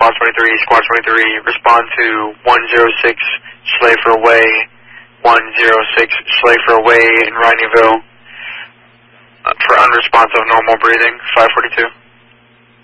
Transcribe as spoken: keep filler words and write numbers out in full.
Squad twenty-three, Squad twenty-three, respond to one zero six Schlafer Way, one zero six Schlafer Way in Rhineyville uh, for unresponsive normal breathing, five forty-two.